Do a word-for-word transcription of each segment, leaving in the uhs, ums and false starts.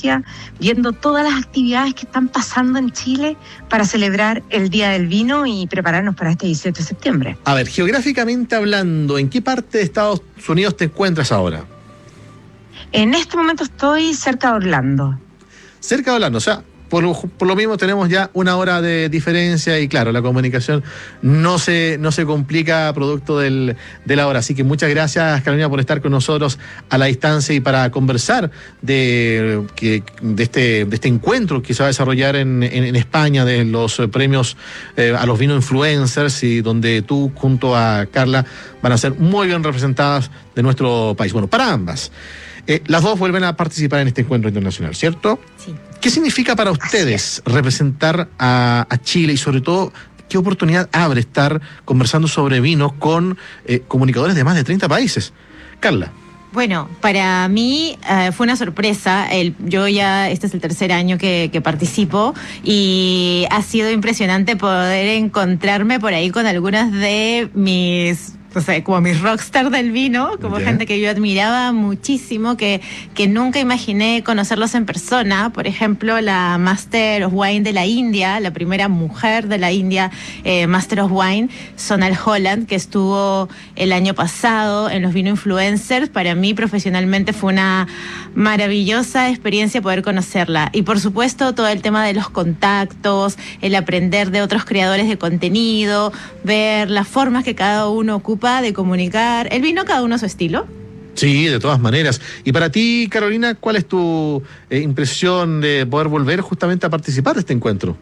Francia, viendo todas las actividades que están pasando en Chile para celebrar el Día del Vino y prepararnos para este dieciocho de septiembre. A ver, geográficamente hablando, ¿en qué parte de Estados Unidos te encuentras ahora? En este momento estoy cerca de Orlando. Cerca de Orlando, o sea, por lo, por lo mismo tenemos ya una hora de diferencia y claro, la comunicación no se, no se complica producto del, de la hora. Así que muchas gracias, Carolina, por estar con nosotros a la distancia y para conversar de, que, de, este, de este encuentro que se va a desarrollar en, en, en España, de los premios eh, a los vino influencers, y donde tú junto a Carla van a ser muy bien representadas de nuestro país. Bueno, para ambas. Eh, las dos vuelven a participar en este encuentro internacional, ¿cierto? Sí. ¿Qué significa para ustedes representar a, a Chile y sobre todo qué oportunidad abre estar conversando sobre vino con eh, comunicadores de más de treinta países? Carla. Bueno, para mí uh, fue una sorpresa. El, yo ya, este es el tercer año que, que participo y ha sido impresionante poder encontrarme por ahí con algunas de mis... O sea, como mis rockstar del vino, como yeah. gente que yo admiraba muchísimo, que, que nunca imaginé conocerlos en persona. Por ejemplo, la Master of Wine de la India, la primera mujer de la India, eh, Master of Wine, Sonal Holland, que estuvo el año pasado en los Vino Influencers. Para mí, profesionalmente, fue una maravillosa experiencia poder conocerla. Y, por supuesto, todo el tema de los contactos, el aprender de otros creadores de contenido, ver las formas que cada uno ocupa de comunicar el vino, cada uno a su estilo. Sí, de todas maneras. Y para ti, Carolina, ¿cuál es tu eh, impresión de poder volver justamente a participar de este encuentro?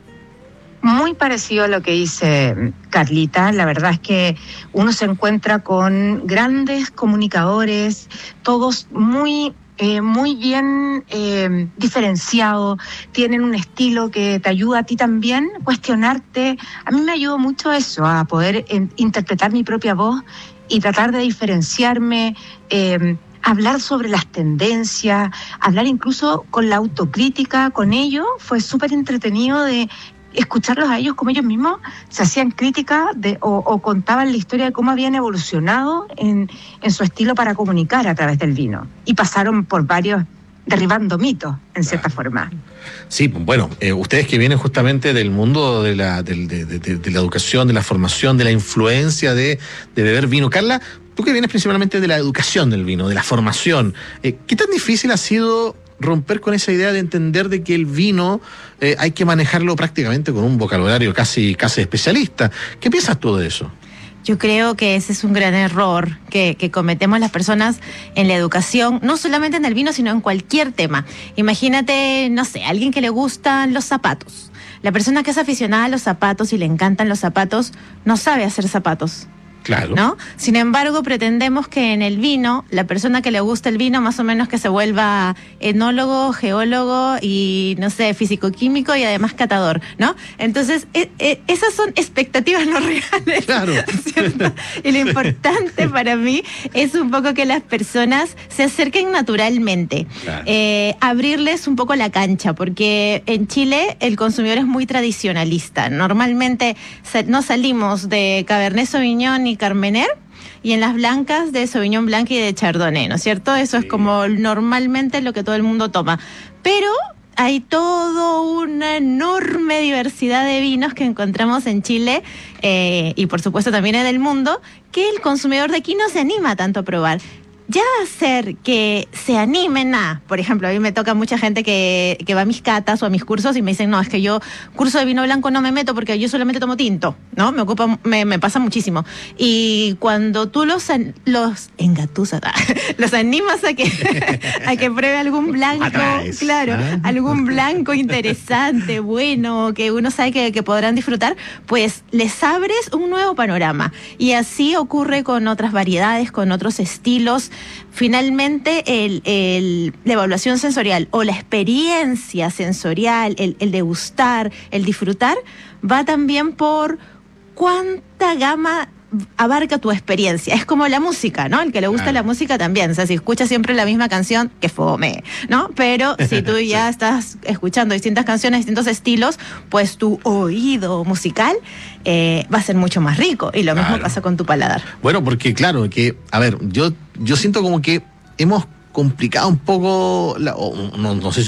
Muy parecido a lo que dice Carlita. La verdad es que uno se encuentra con grandes comunicadores, todos muy... Eh, muy bien eh, diferenciado, tienen un estilo que te ayuda a ti también cuestionarte. A mí me ayudó mucho eso, a poder eh, interpretar mi propia voz y tratar de diferenciarme, eh, hablar sobre las tendencias, hablar incluso con la autocrítica con ellos. Fue súper entretenido de escucharlos a ellos como ellos mismos se hacían crítica de, o, o contaban la historia de cómo habían evolucionado en, en su estilo para comunicar a través del vino. Y pasaron por varios, derribando mitos, en cierta forma. Sí, bueno, eh, ustedes que vienen justamente del mundo de la, de, de, de, de la educación, de la formación, de la influencia de, de beber vino. Carla, tú que vienes principalmente de la educación del vino, de la formación, eh, ¿qué tan difícil ha sido romper con esa idea de entender de que el vino eh, hay que manejarlo prácticamente con un vocabulario casi, casi especialista? ¿Qué piensas tú de eso? Yo creo que ese es un gran error que, que cometemos las personas en la educación, no solamente en el vino, sino en cualquier tema. Imagínate, no sé, alguien que le gustan los zapatos. La persona que es aficionada a los zapatos y le encantan los zapatos, no sabe hacer zapatos. Claro. ¿No? Sin embargo, pretendemos que en el vino, la persona que le gusta el vino, más o menos que se vuelva enólogo, geólogo y, no sé, físico-químico y además catador, ¿no? Entonces, eh, eh, esas son expectativas no reales. Claro. ¿Cierto? Y lo importante para mí es un poco que las personas se acerquen naturalmente. Claro. Eh, abrirles un poco la cancha, porque en Chile el consumidor es muy tradicionalista. Normalmente no salimos de Cabernet Sauvignon y Carmener, y en las blancas de Sauvignon Blanc y de Chardonnay, ¿no es cierto? Eso sí. Es como normalmente lo que todo el mundo toma. Pero hay toda una enorme diversidad de vinos que encontramos en Chile eh, y por supuesto también en el mundo, que el consumidor de aquí no se anima tanto a probar. Ya hacer que se animen a, por ejemplo, a mí me toca mucha gente que, que va a mis catas o a mis cursos y me dicen, no, es que yo curso de vino blanco no me meto porque yo solamente tomo tinto, ¿no? Me ocupa, me, me pasa muchísimo. Y cuando tú los, los engatusas, los animas a que, a que pruebe algún blanco, Atrás. claro, ¿Ah? algún blanco interesante, bueno, que uno sabe que, que podrán disfrutar, pues les abres un nuevo panorama. Y así ocurre con otras variedades, con otros estilos. Finalmente, el, el, la evaluación sensorial o la experiencia sensorial, el, el degustar, el disfrutar, va también por cuánta gama abarca tu experiencia. Es como la música, ¿no? El que le gusta claro. la música también. O sea, si escuchas siempre la misma canción, que fome, ¿no? Pero si tú ya sí. estás escuchando distintas canciones, distintos estilos, pues tu oído musical eh, va a ser mucho más rico. Y lo claro. mismo pasa con tu paladar. Bueno, porque claro, que, a ver, yo, yo siento como que hemos complicado un poco, la, o, no, no sé si